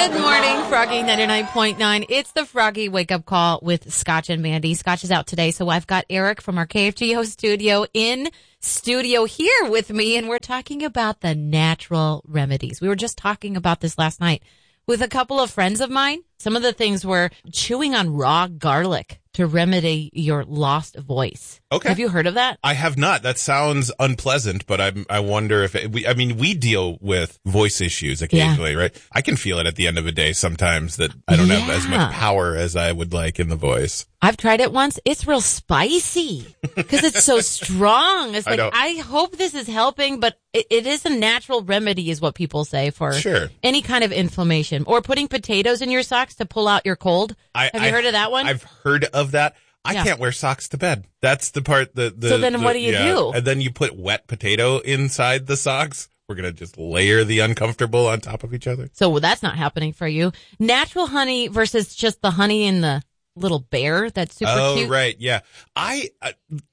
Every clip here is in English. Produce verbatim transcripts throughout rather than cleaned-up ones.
Good morning, Froggy ninety-nine point nine. It's the Froggy Wake Up Call with Scotch and Mandy. Scotch is out today, so I've got Eric from our K F G O studio in studio here with me, and we're talking about the natural remedies. We were just talking about this last night with a couple of friends of mine. Some of the things were chewing on raw garlic to remedy your lost voice. Okay. Have you heard of that? I have not. That sounds unpleasant, but I I wonder if it, we, I mean, we deal with voice issues occasionally, yeah. right? I can feel it at the end of a day sometimes that I don't yeah. have as much power as I would like in the voice. I've tried it once. It's real spicy because it's so strong. It's like, I, I hope this is helping, but it, it is a natural remedy is what people say for sure. any kind of inflammation. Or putting potatoes in your socks to pull out your cold. I, have you I, heard of that one? I've heard of that. I yeah. can't wear socks to bed. That's the part that the. So then the, what do you yeah. do? And then you put wet potato inside the socks. We're going to just layer the uncomfortable on top of each other. So well, that's not happening for you. Natural honey versus just the honey in the little bear that's super oh, cute. Oh, right. Yeah. I, I,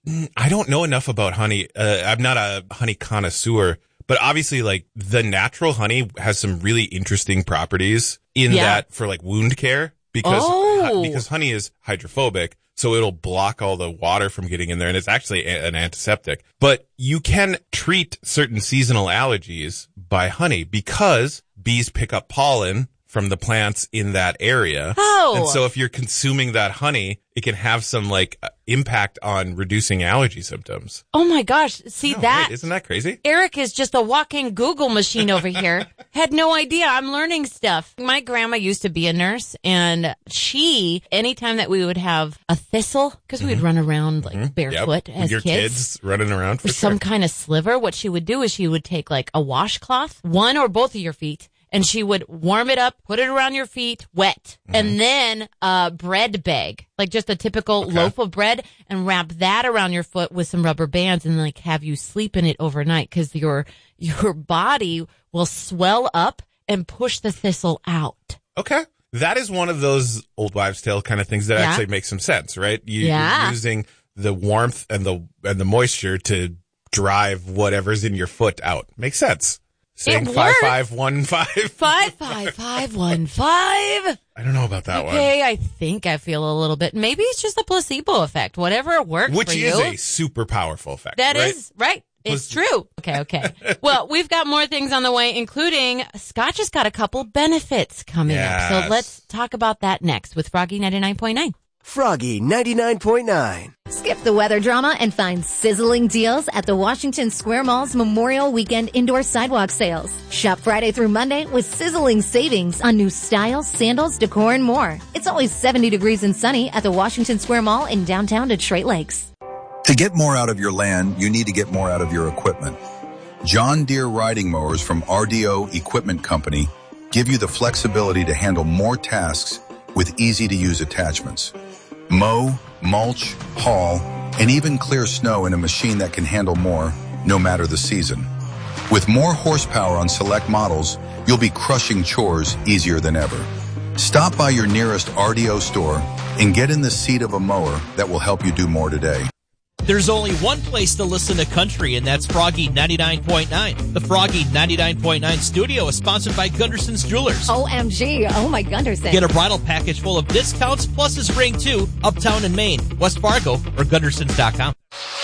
I don't know enough about honey. Uh, I'm not a honey connoisseur, but obviously like the natural honey has some really interesting properties in yeah. that for like wound care. Because oh. because honey is hydrophobic, so it'll block all the water from getting in there, and it's actually a, an antiseptic. But you can treat certain seasonal allergies by honey because bees pick up pollen from the plants in that area. Oh. And so if you're consuming that honey, it can have some like impact on reducing allergy symptoms. Oh my gosh. See no, that? Wait, isn't that crazy? Eric is just a walking Google machine over here. Had no idea. I'm learning stuff. My grandma used to be a nurse, and she, anytime that we would have a thistle, because mm-hmm. we'd run around like mm-hmm. barefoot yep. as Your kids. kids running around for or some sure. kind of sliver, what she would do is she would take like a washcloth, one or both of your feet, and she would warm it up, put it around your feet, wet, mm-hmm. and then a bread bag, like just a typical okay. loaf of bread, and wrap that around your foot with some rubber bands and like have you sleep in it overnight because your your body will swell up and push the thistle out. Okay. That is one of those old wives' tale kind of things that yeah. actually makes some sense, right? You, yeah. You're using the warmth and the and the moisture to drive whatever's in your foot out. Makes sense. Saying five five one five five five five one five. I don't know about that okay, one. Okay, I think I feel a little bit. Maybe it's just a placebo effect. Whatever works Which for you. Which is a super powerful effect. That right? is right. It's true. Okay, okay. Well, we've got more things on the way, including Scotch has got a couple benefits coming yes. up. So let's talk about that next with Froggy ninety-nine point nine. Froggy ninety-nine point nine. Skip the weather drama and find sizzling deals at the Washington Square Mall's Memorial Weekend Indoor Sidewalk Sales. Shop Friday through Monday with sizzling savings on new styles, sandals, decor, and more. It's always seventy degrees and sunny at the Washington Square Mall in downtown Detroit Lakes. To get more out of your land, you need to get more out of your equipment. John Deere riding mowers from R D O Equipment Company give you the flexibility to handle more tasks with easy-to-use attachments. Mow, mulch, haul, and even clear snow in a machine that can handle more, no matter the season. With more horsepower on select models, you'll be crushing chores easier than ever. Stop by your nearest R D O store and get in the seat of a mower that will help you do more today. There's only one place to listen to country, and that's Froggy ninety-nine point nine. The Froggy ninety-nine point nine studio is sponsored by Gunderson's Jewelers. O M G. Oh, my Gunderson. Get a bridal package full of discounts plus his ring, too, uptown in Maine, West Fargo, or Gundersons dot com.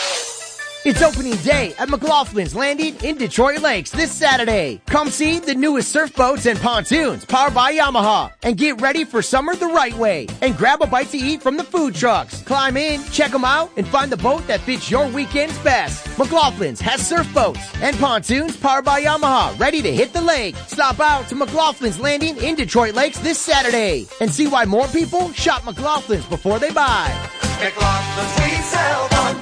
It's opening day at McLaughlin's Landing in Detroit Lakes this Saturday. Come see the newest surf boats and pontoons powered by Yamaha and get ready for summer the right way and grab a bite to eat from the food trucks. Climb in, check them out, and find the boat that fits your weekends best. McLaughlin's has surf boats and pontoons powered by Yamaha ready to hit the lake. Stop out to McLaughlin's Landing in Detroit Lakes this Saturday and see why more people shop McLaughlin's before they buy. McLaughlin's, we sell one.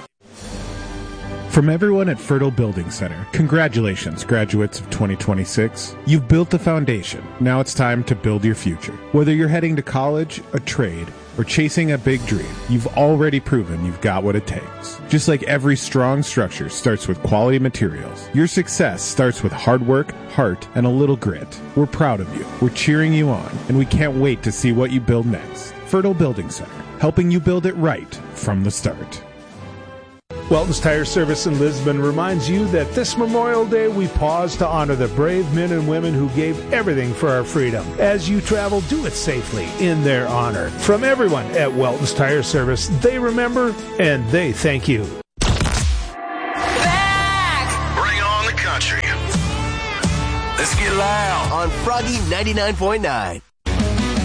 From everyone at Fertile Building Center, congratulations, graduates of twenty twenty-six. You've built the foundation. Now it's time to build your future. Whether you're heading to college, a trade, or chasing a big dream, you've already proven you've got what it takes. Just like every strong structure starts with quality materials, your success starts with hard work, heart, and a little grit. We're proud of you. We're cheering you on, and we can't wait to see what you build next. Fertile Building Center, helping you build it right from the start. Welton's Tire Service in Lisbon reminds you that this Memorial Day we pause to honor the brave men and women who gave everything for our freedom. As you travel, do it safely in their honor. From everyone at Welton's Tire Service, they remember and they thank you. Back! Bring on the country. Let's get loud on Froggy ninety-nine point nine.